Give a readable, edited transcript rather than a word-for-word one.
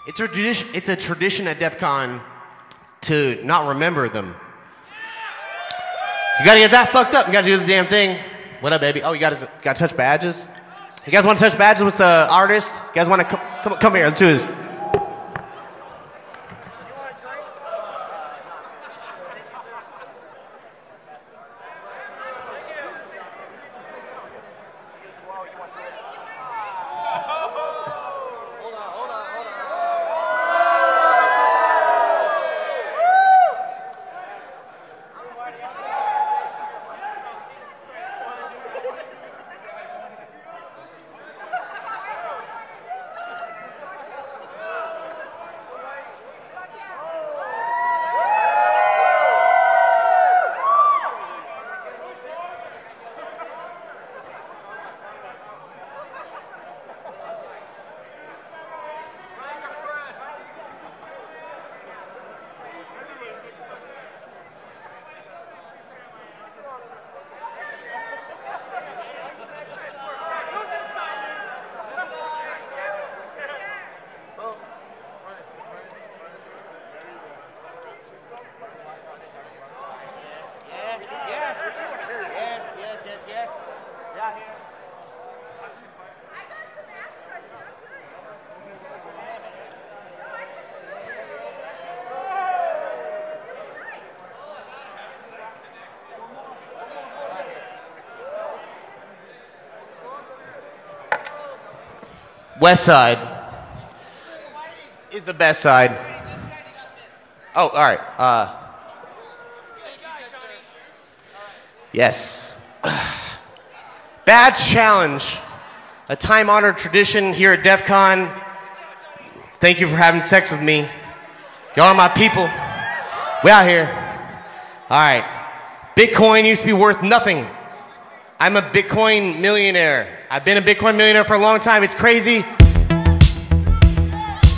It's a tradition at DEF CON to not remember them. You gotta get that fucked up. You gotta do the damn thing. What up, baby? Oh, you gotta touch badges? You guys wanna touch badges with the artist? You guys wanna come here, let's do this. West side is the best side. Oh, all right. Yes. Bad challenge. A time-honored tradition here at DEF CON. Thank you for having sex with me. Y'all are my people. We out here. All right. Bitcoin used to be worth nothing. I'm a Bitcoin millionaire. I've been a Bitcoin millionaire for a long time. It's crazy.